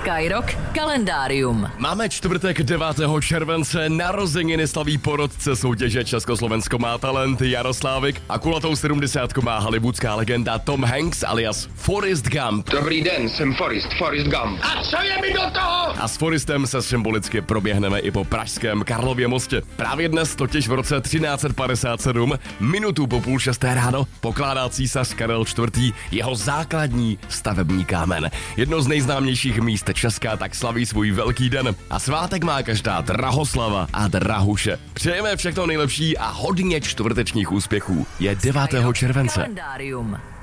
Skyrock kalendárium. Máme čtvrtek 9. července, narozeniny slaví porotce soutěže Československo má talent Jaroslávik a kulatou 70 má hollywoodská legenda Tom Hanks alias Forrest Gump. Dobrý den, jsem Forrest Gump. A co je mi do toho? A s Forrestem se symbolicky proběhneme i po pražském Karlově mostě. Právě dnes, totiž v roce 1357, minutu po 5:30 ráno, pokládá císař Karel IV. Jeho základní stavební kámen. Jedno z nejznámějších míst Česka tak slaví svůj velký den. A svátek má každá Drahoslava a Drahuše. Přejeme všechno nejlepší a hodně čtvrtečních úspěchů. Je 9. července. Kalendárium.